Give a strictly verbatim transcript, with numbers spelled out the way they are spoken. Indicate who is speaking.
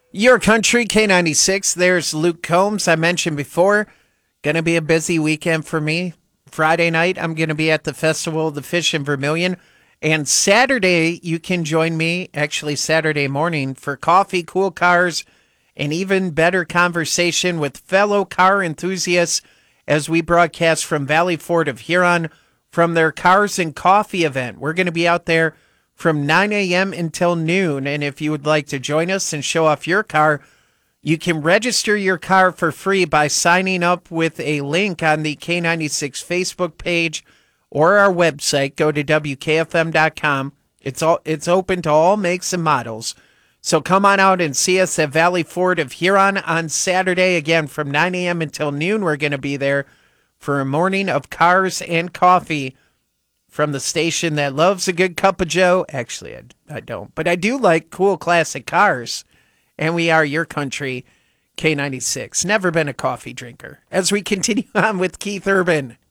Speaker 1: Your Country K ninety-six. There's Luke Combs. I mentioned before, going to be a busy weekend for me. Friday night, I'm going to be at the Festival of the Fish in Vermilion. And Saturday, you can join me, actually Saturday morning, for coffee, cool cars, and even better conversation with fellow car enthusiasts as we broadcast from Valley Ford of Huron from their Cars and Coffee event. We're going to be out there from nine a.m. until noon. And if you would like to join us and show off your car, you can register your car for free by signing up with a link on the K ninety-six Facebook page or our website. Go to W K F M dot com. It's all it's open to all makes and models. So come on out and see us at Valley Ford of Huron on Saturday. Again, from nine a.m. until noon, we're going to be there for a morning of cars and coffee from the station that loves a good cup of joe. Actually, I, I don't, but I do like cool classic cars. And we are Your Country K ninety-six. Never been a coffee drinker. As we continue on with Keith Urban.